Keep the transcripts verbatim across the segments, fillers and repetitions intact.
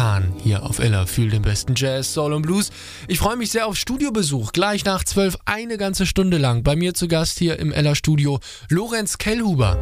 Kahn hier auf Ella für den besten Jazz, Soul und Blues. Ich freue mich sehr auf Studiobesuch. Gleich nach zwölf, eine ganze Stunde lang. Bei mir zu Gast hier im Ella Studio Lorenz Kellhuber.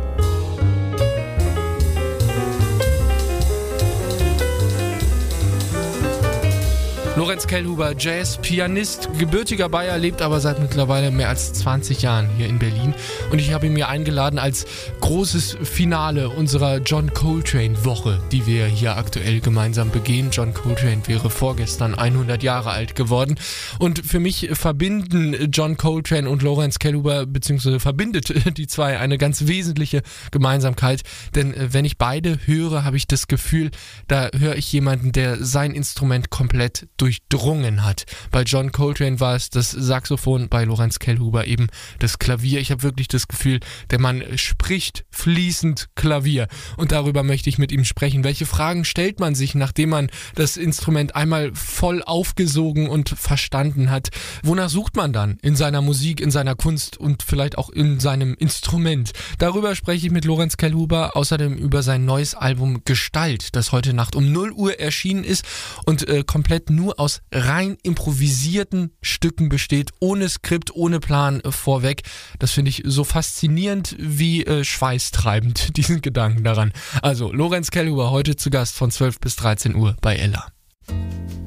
Lorenz Kellhuber, Jazz-Pianist, gebürtiger Bayer, lebt aber seit mittlerweile mehr als zwanzig Jahren hier in Berlin. Und ich habe ihn mir eingeladen als großes Finale unserer John Coltrane-Woche, die wir hier aktuell gemeinsam begehen. John Coltrane wäre vorgestern hundert Jahre alt geworden. Und für mich verbinden John Coltrane und Lorenz Kellhuber, beziehungsweise verbindet die zwei eine ganz wesentliche Gemeinsamkeit. Denn wenn ich beide höre, habe ich das Gefühl, da höre ich jemanden, der sein Instrument komplett durchdrungen hat. Bei John Coltrane war es das Saxophon, bei Lorenz Kellhuber eben das Klavier. Ich habe wirklich das Gefühl, der Mann spricht fließend Klavier. Und darüber möchte ich mit ihm sprechen. Welche Fragen stellt man sich, nachdem man das Instrument einmal voll aufgesogen und verstanden hat? Wonach sucht man dann in seiner Musik, in seiner Kunst und vielleicht auch in seinem Instrument? Darüber spreche ich mit Lorenz Kellhuber, außerdem über sein neues Album Gestalt, das heute Nacht um null Uhr erschienen ist und äh, komplett nur aus rein improvisierten Stücken besteht, ohne Skript, ohne Plan äh, vorweg. Das finde ich so faszinierend wie äh, schweißtreibend, diesen Gedanken daran. Also, Lorenz Kellhuber heute zu Gast von zwölf bis dreizehn Uhr bei Ella.